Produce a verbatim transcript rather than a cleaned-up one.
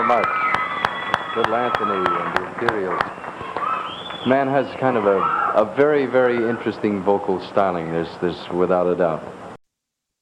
much. Little Anthony and the Imperials. Man has kind of a, a very, very interesting vocal styling. There's, there's without a doubt.